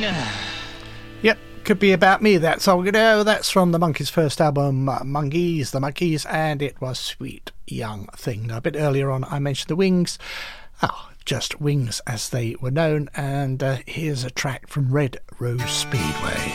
Yep, could be about me, that song. You know, that's from the Monkees' first album, Monkees, the Monkees, and it was Sweet Young Thing. Now, a bit earlier on, I mentioned the Wings. Just Wings as they were known, and here's a track from Red Rose Speedway.